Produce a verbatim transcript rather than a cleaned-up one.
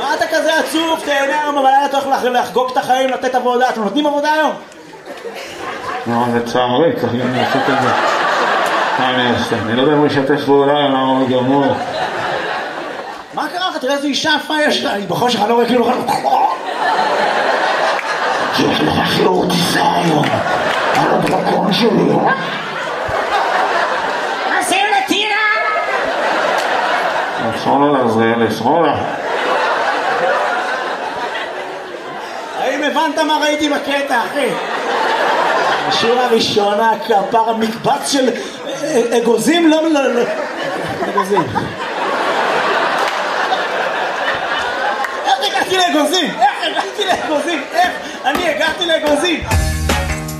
מה אתה כזה עצוב? תהנה היום, אבל היה צריך לחגוג את החיים, לתת עבודה. אתם נותנים עבודה היום? לא, זה צערי, צריך גם לעשות את זה. מה אני אעשה? אני לא יודע אם הוא ישתף פעולה, למה הוא גמור. מה קרה לך? תראה איזו אישה יפה יש לה, היא בחושך, אני לא רואה כאילו... יש לך שיעור טיסה היום, על הדרקון שלי, אה? עושים לטירה! שמאלה לעזריאל, שמאלה. האם הבנת מה ראיתי בקטע, אחי? השיר הראשון, הכפר, המקבץ של אגוזים, לא, לא, לא, אגוזים. איך הגעתי לאגוזים? איך הגעתי לאגוזים? איך? אני הגעתי לאגוזים.